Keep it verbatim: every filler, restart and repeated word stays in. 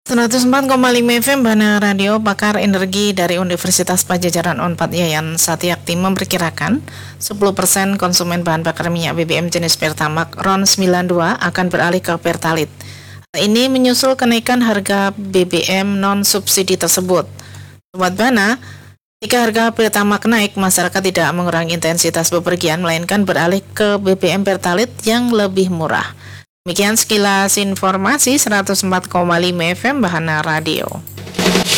seratus empat koma lima F M Bana Radio. Pakar energi dari Universitas Padjadjaran Unpad Yayan Satyakti memperkirakan sepuluh persen konsumen bahan bakar minyak B B M jenis Pertamax RON sembilan puluh dua akan beralih ke Pertalite. Hal ini menyusul kenaikan harga B B M non-subsidi tersebut. Sobat Bana, jika harga Pertamax naik, masyarakat tidak mengurangi intensitas bepergian, melainkan beralih ke B B M Pertalite yang lebih murah. Demikian sekilas informasi seratus empat koma lima F M Bahana Radio.